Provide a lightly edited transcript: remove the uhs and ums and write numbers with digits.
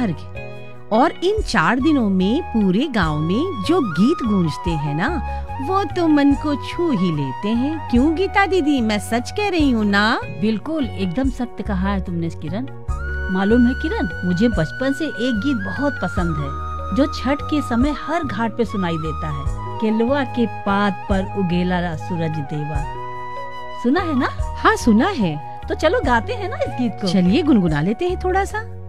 अर्घ्य। और इन 4 दिनों में पूरे गांव में जो गीत गूंजते हैं ना, वो तो मन को छू ही लेते हैं। क्यों गीता दीदी, मैं सच कह रही हूँ ना? बिल्कुल, एकदम सत्य कहा है तुमने किरण। मालूम है किरण, मुझे बचपन से एक गीत बहुत पसंद है जो छठ के समय हर घाट पे सुनाई देता है। केलवा के पात पर उगेला सूरज देवा। सुना है ना? हाँ सुना है। तो चलो गाते हैं ना इस गीत को। चलिए गुनगुना लेते हैं थोड़ा सा।